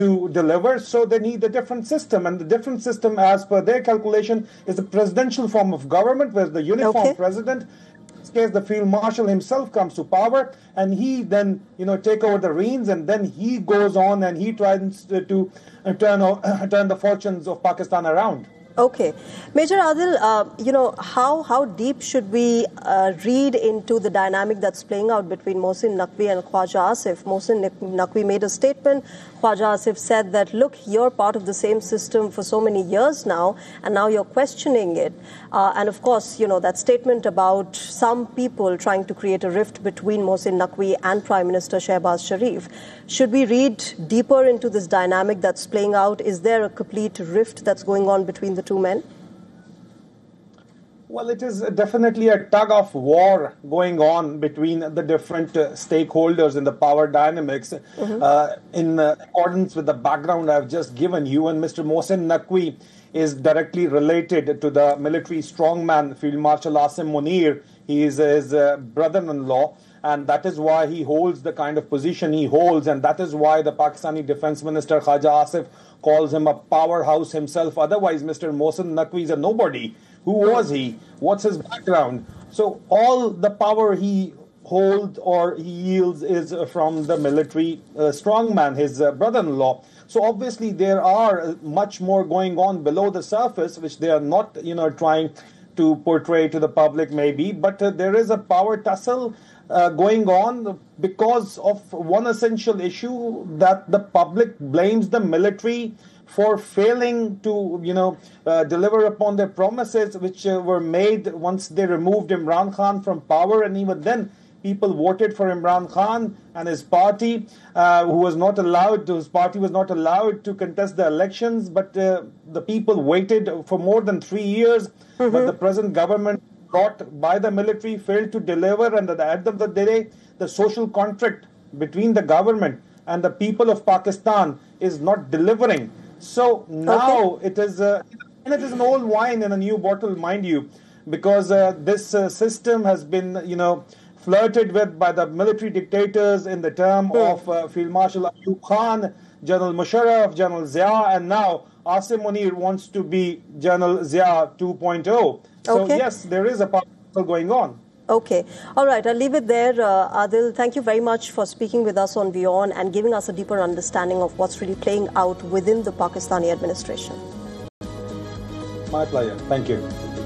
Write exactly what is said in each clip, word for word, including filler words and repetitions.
to deliver, so they need a different system. And the different system, as per their calculation, is the presidential form of government, where the uniform okay. president, in this case the field marshal himself, comes to power, and he then, you know, take over the reins, and then he goes on and he tries to, to uh, turn, uh, turn the fortunes of Pakistan around. Okay. Major Adil, uh, you know, how, how deep should we uh, read into the dynamic that's playing out between Mohsin Naqvi and Khwaja Asif? Mohsin Naqvi made a statement. Khwaja Asif said that, look, you're part of the same system for so many years now, and now you're questioning it. Uh, and of course, you know, that statement about some people trying to create a rift between Mohsin Naqvi and Prime Minister Shehbaz Sharif. Should we read deeper into this dynamic that's playing out? Is there a complete rift that's going on between the two men? Well, it is definitely a tug of war going on between the different uh, stakeholders in the power dynamics. Mm-hmm. uh, in uh, accordance with the background I've just given you, and Mister Mohsin Naqvi is directly related to the military strongman, Field Marshal Asim Munir. He is his uh, brother-in-law, and that is why he holds the kind of position he holds, and that is why the Pakistani Defense Minister Khwaja Asif calls him a powerhouse himself. Otherwise, Mister Mohsin Naqvi is a nobody. Who was he? What's his background? So all the power he holds or he yields is from the military uh, strongman, his uh, brother-in-law. So obviously there are much more going on below the surface, which they are not, you know, trying to portray to the public maybe. But uh, there is a power tussle uh, going on because of one essential issue, that the public blames the military for failing to, you know, uh, deliver upon their promises, which uh, were made once they removed Imran Khan from power. And even then, people voted for Imran Khan and his party, uh, who was not allowed to, his party was not allowed to contest the elections. But uh, the people waited for more than three years. Mm-hmm. But the present government, brought by the military, failed to deliver. And at the end of the day, the social contract between the government and the people of Pakistan is not delivering. So now okay. it is, uh, and it is an old wine in a new bottle, mind you, because uh, this uh, system has been, you know, flirted with by the military dictators in the term mm. of uh, Field Marshal Ayub Khan, General Musharraf, General Zia, and now Asim Munir wants to be General Zia two point oh. So okay. yes, there is a battle going on. Okay. All right. I'll leave it there. Uh, Adil, thank you very much for speaking with us on WION and giving us a deeper understanding of what's really playing out within the Pakistani administration. My pleasure. Thank you.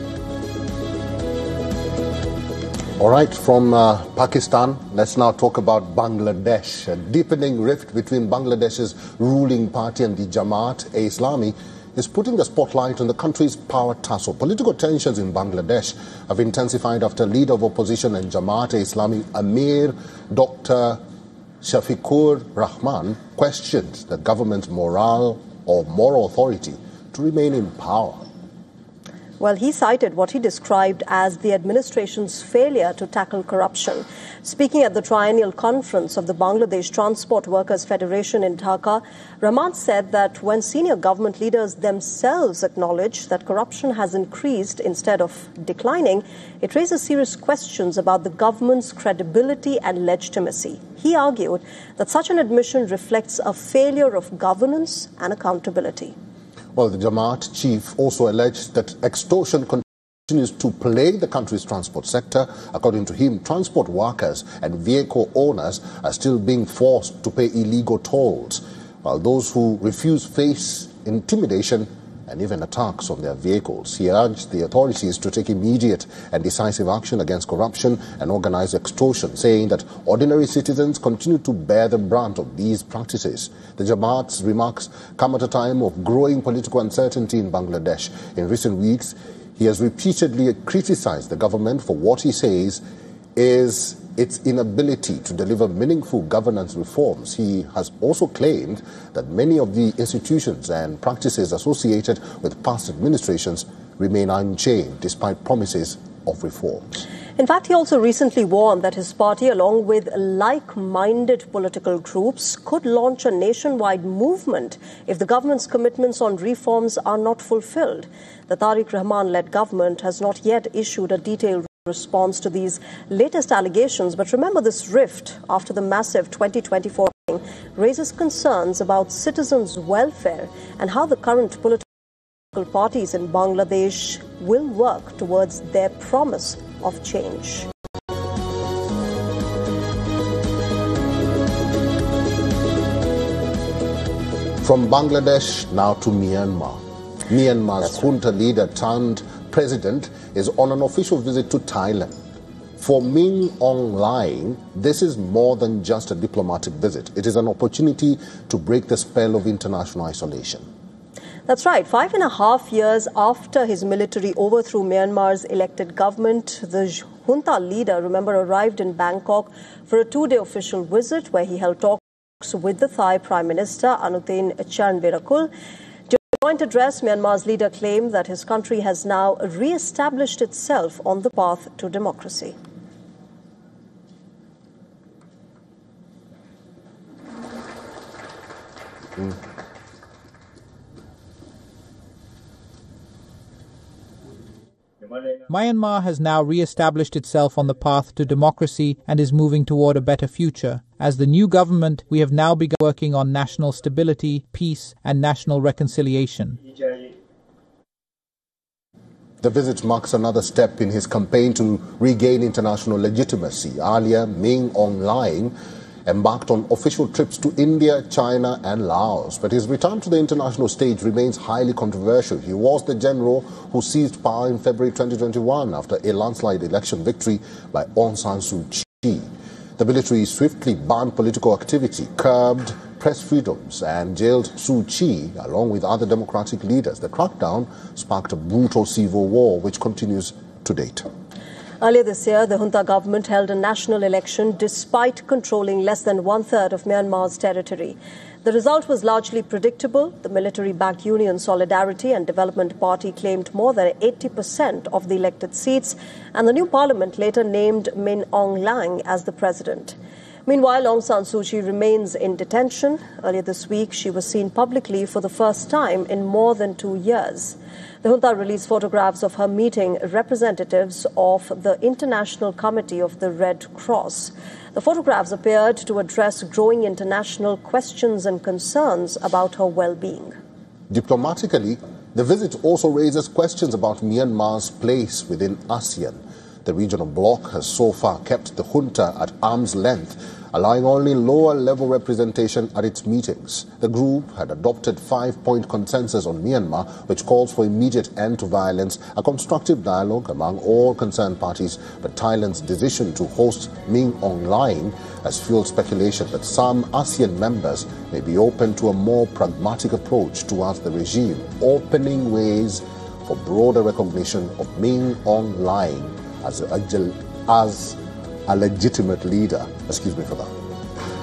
All right. From uh, Pakistan, let's now talk about Bangladesh. A deepening rift between Bangladesh's ruling party and the Jamaat-e-Islami is putting the spotlight on the country's power tussle. Political tensions in Bangladesh have intensified after leader of opposition and Jamaat-e-Islami Amir Doctor Shafiqur Rahman questioned the government's moral or moral authority to remain in power. Well, he cited what he described as the administration's failure to tackle corruption. Speaking at the triennial conference of the Bangladesh Transport Workers Federation in Dhaka, Rahman said that when senior government leaders themselves acknowledge that corruption has increased instead of declining, it raises serious questions about the government's credibility and legitimacy. He argued that such an admission reflects a failure of governance and accountability. Well, the Jamaat chief also alleged that extortion continues to plague the country's transport sector. According to him, transport workers and vehicle owners are still being forced to pay illegal tolls, while those who refuse face intimidation and even attacks on their vehicles. He urged the authorities to take immediate and decisive action against corruption and organized extortion, saying that ordinary citizens continue to bear the brunt of these practices. The Jamaat's remarks come at a time of growing political uncertainty in Bangladesh. In recent weeks, he has repeatedly criticized the government for what he says is its inability to deliver meaningful governance reforms. He has also claimed that many of the institutions and practices associated with past administrations remain unchanged despite promises of reforms. In fact, he also recently warned that his party, along with like-minded political groups, could launch a nationwide movement if the government's commitments on reforms are not fulfilled. The Tariq Rahman-led government has not yet issued a detailed response to these latest allegations. But remember this rift after the massive twenty twenty-four raises concerns about citizens' welfare and how the current political parties in Bangladesh will work towards their promise of change. From Bangladesh now to Myanmar. Myanmar's junta leader turned president is on an official visit to Thailand. For Min Aung Hlaing, this is more than just a diplomatic visit. It is an opportunity to break the spell of international isolation. That's right. Five and a half years after his military overthrew Myanmar's elected government, the junta leader, remember, arrived in Bangkok for a two-day official visit where he held talks with the Thai Prime Minister Anutin Charnvirakul. During a joint address, Myanmar's leader claimed that his country has now re-established itself on the path to democracy. Mm. Myanmar has now re-established itself on the path to democracy and is moving toward a better future. As the new government, we have now begun working on national stability, peace, and national reconciliation. The visit marks another step in his campaign to regain international legitimacy. Earlier, Min Aung Hlaing embarked on official trips to India, China and Laos. But his return to the international stage remains highly controversial. He was the general who seized power in February twenty twenty-one after a landslide election victory by Aung San Suu Kyi. The military swiftly banned political activity, curbed press freedoms and jailed Suu Kyi along with other democratic leaders. The crackdown sparked a brutal civil war which continues to date. Earlier this year, the junta government held a national election despite controlling less than one-third of Myanmar's territory. The result was largely predictable. The military-backed Union Solidarity and Development Party claimed more than eighty percent of the elected seats, and the new parliament later named Min Aung Hlaing as the president. Meanwhile, Aung San Suu Kyi remains in detention. Earlier this week, she was seen publicly for the first time in more than two years. The junta released photographs of her meeting representatives of the International Committee of the Red Cross. The photographs appeared to address growing international questions and concerns about her well-being. Diplomatically, the visit also raises questions about Myanmar's place within ASEAN. The regional bloc has so far kept the junta at arm's length, allowing only lower-level representation at its meetings. The group had adopted five-point consensus on Myanmar, which calls for immediate end to violence, a constructive dialogue among all concerned parties. But Thailand's decision to host Min Aung Hlaing has fueled speculation that some ASEAN members may be open to a more pragmatic approach towards the regime, opening ways for broader recognition of Min Aung Hlaing as a, as a legitimate leader. Excuse me for that.